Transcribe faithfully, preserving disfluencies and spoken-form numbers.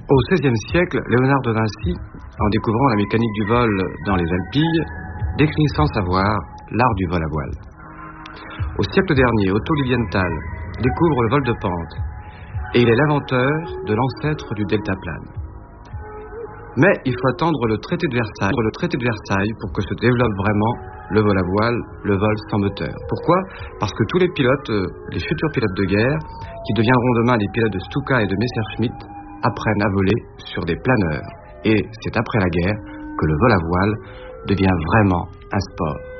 Au seizième siècle, Léonard de Vinci, en découvrant la mécanique du vol dans les Alpilles, décrit sans savoir l'art du vol à voile. Au siècle dernier, Otto Lilienthal découvre le vol de pente et il est l'inventeur de l'ancêtre du deltaplane. Mais il faut attendre le traité de Versailles, le traité de Versailles pour que se développe vraiment le vol à voile, le vol sans moteur. Pourquoi ? Parce que tous les pilotes, les futurs pilotes de guerre, qui deviendront demain les pilotes de Stuka et de Messerschmitt, apprennent à voler sur des planeurs. Et c'est après la guerre que le vol à voile devient vraiment un sport.